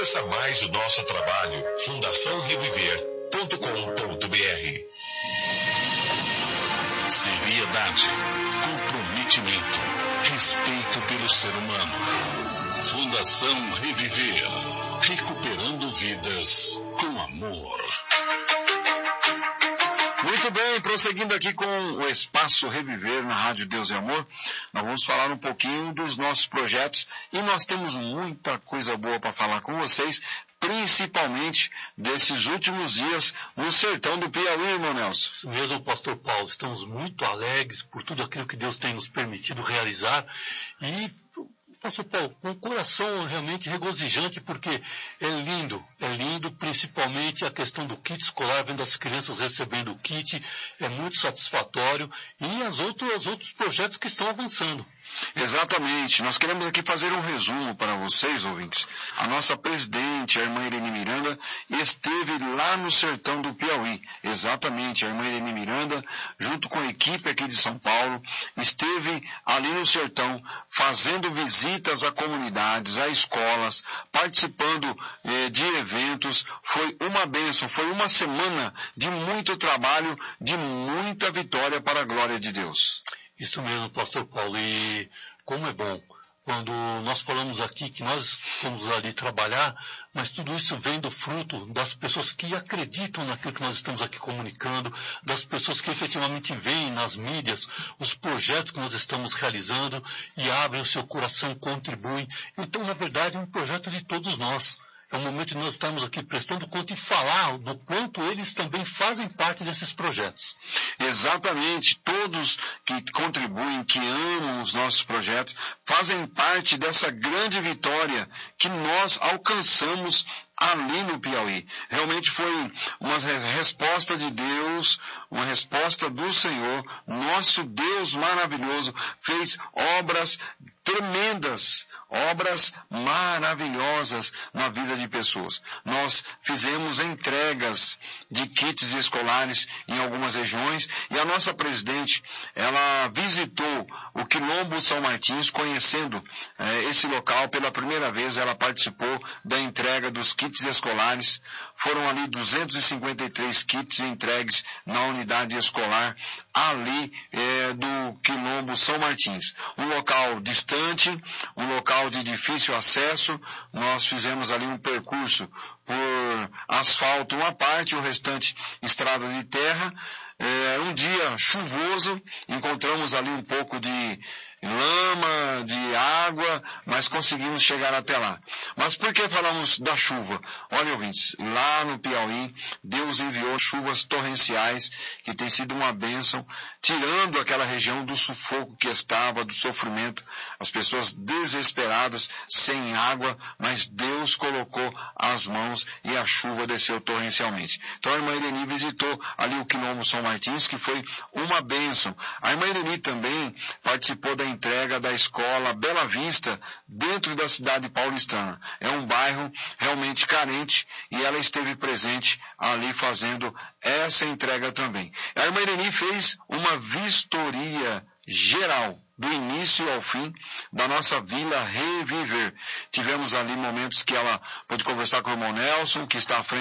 Conheça mais o nosso trabalho, fundaçãoreviver.com.br. Seriedade, comprometimento, respeito pelo ser humano. Fundação Reviver, recuperando vidas com amor. Muito bem, prosseguindo aqui com o Espaço Reviver na Rádio Deus e Amor, nós vamos falar um pouquinho dos nossos projetos e nós temos muita coisa boa para falar com vocês, principalmente desses últimos dias no sertão do Piauí, irmão Nelson. Isso mesmo, pastor Paulo, estamos muito alegres por tudo aquilo que Deus tem nos permitido realizar e, pastor Paulo, com o coração realmente regozijante, porque é lindo, principalmente a questão do kit escolar, vendo as crianças recebendo o kit, é muito satisfatório, e os outros projetos que estão avançando. Exatamente, nós queremos aqui fazer um resumo para vocês, ouvintes. A nossa presidente, a irmã Irene Miranda, esteve lá no sertão do Piauí. Exatamente, a irmã Irene Miranda, junto com a equipe aqui de São Paulo, esteve ali no sertão, fazendo visitas a comunidades, a escolas, participando de eventos. Foi uma bênção, foi uma semana de muito trabalho, de muita vitória para a glória de Deus. Isso mesmo, pastor Paulo, e como é bom quando nós falamos aqui que nós fomos ali trabalhar, mas tudo isso vem do fruto das pessoas que acreditam naquilo que nós estamos aqui comunicando, das pessoas que efetivamente veem nas mídias os projetos que nós estamos realizando e abrem o seu coração, contribuem. Então, na verdade, é um projeto de todos nós. É um momento de nós estarmos aqui prestando conta e falar do quanto eles também fazem parte desses projetos. Exatamente, todos que contribuem, que amam os nossos projetos, fazem parte dessa grande vitória que nós alcançamos ali no Piauí. Realmente foi uma resposta de Deus, uma resposta do Senhor. Nosso Deus maravilhoso fez obras tremendas, obras maravilhosas na vida de pessoas. Nós fizemos entregas de kits escolares em algumas regiões e a nossa presidente, ela visitou o Quilombo São Martins, conhecendo esse local pela primeira vez. Ela participou da entrega dos kits escolares. Foram ali 253 kits entregues na unidade escolar ali do Quilombo São Martins. Um local distante, um local de difícil acesso. Nós fizemos ali um percurso por asfalto uma parte, o restante estrada de terra. Um dia chuvoso, encontramos ali um pouco de lama, de água, mas conseguimos chegar até lá. Mas por que falamos da chuva? Olha, ouvintes, lá no Piauí, Deus enviou chuvas torrenciais, que tem sido uma bênção, tirando aquela região do sufoco que estava, do sofrimento, as pessoas desesperadas, sem água, mas Deus colocou as mãos e a chuva desceu torrencialmente. Então a irmã Irene visitou ali o Quilombo São Martins, que foi uma bênção. A irmã Irene também participou da entrega da escola Bela Vista, dentro da cidade paulistana. É um bairro realmente carente e ela esteve presente ali fazendo essa entrega também. A irmã Irene fez uma vistoria geral, do início ao fim, da nossa Vila Reviver. Tivemos ali momentos que ela pôde conversar com o irmão Nelson, que está à frente